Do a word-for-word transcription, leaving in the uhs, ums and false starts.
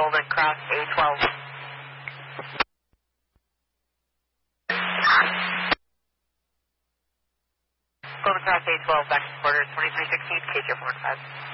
Golden Cross A twelve. Golden Cross A twelve, back to quarter twenty-three sixteen, K J four five.